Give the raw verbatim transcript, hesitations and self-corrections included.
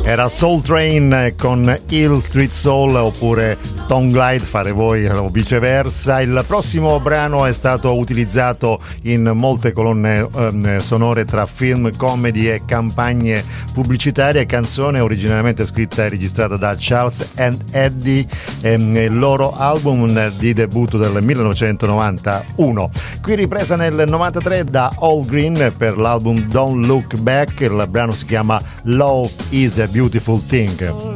Era Soul Train con Hill Street Soul, oppure Tongue Glide, fare voi o viceversa. Il prossimo brano è stato utilizzato in molte colonne eh, sonore tra film, comedy e campagne pubblicitarie. Canzone originariamente scritta e registrata da Charles and Eddie, ehm, il loro album di debutto del millenovecentonovantuno. Qui ripresa nel novantatré da All Green per l'album Don't Look Back. Il brano si chiama Love is a Beautiful Thing.